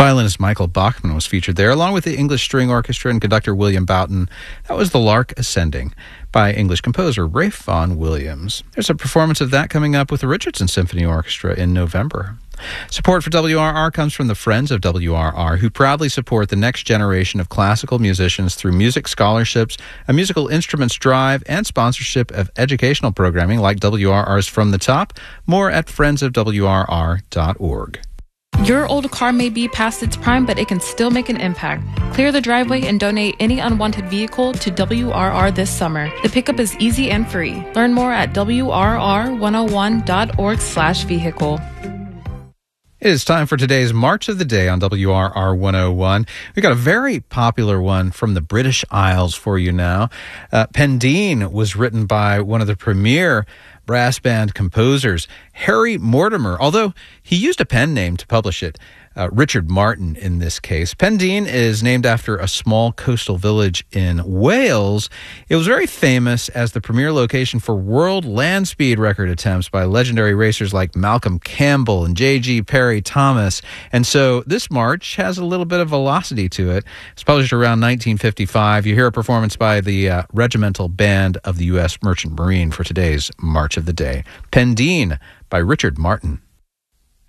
Violinist Michael Bachmann was featured there, along with the English String Orchestra and conductor William Boughton. That was The Lark Ascending by English composer Ralph Vaughan Williams. There's a performance of that coming up with the Richardson Symphony Orchestra in November. Support for WRR comes from the Friends of WRR, who proudly support the next generation of classical musicians through music scholarships, a musical instruments drive, and sponsorship of educational programming like WRR's From the Top. More at friendsofwrr.org. Your old car may be past its prime, but it can still make an impact. Clear the driveway and donate any unwanted vehicle to WRR this summer. The pickup is easy and free. Learn more at WRR101.org/vehicle. It is time for today's March of the Day on WRR 101. We've got a very popular one from the British Isles for you now. Pendeen was written by one of the premier brass band composers, Harry Mortimer, although he used a pen name to publish it, Richard Martin in this case. Pendeen is named after a small coastal village in Wales. It was very famous as the premier location for world land speed record attempts by legendary racers like Malcolm Campbell and J.G. Perry Thomas. And so this march has a little bit of velocity to it. It's published around 1955. You hear a performance by the Regimental Band of the U.S. Merchant Marine for today's March of the Day. Pendeen by Richard Martin.